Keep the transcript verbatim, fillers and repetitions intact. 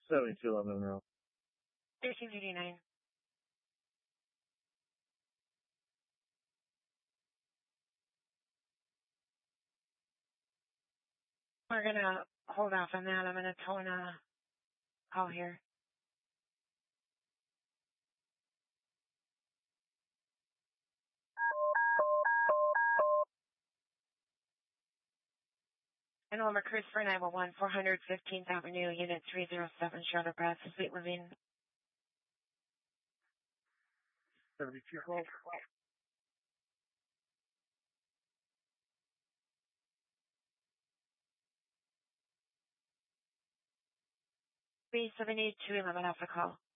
seventy-two eleven Monroe. thirteen fifty-nine. We're gonna hold off on that. I'm gonna tone a call here. And Wilmer Cruz for nine one one, four hundred fifteenth Avenue, Unit three oh seven, Charlotte Press, Sweet Living. seventy-two twelve. B seventy-two eleven, off the call.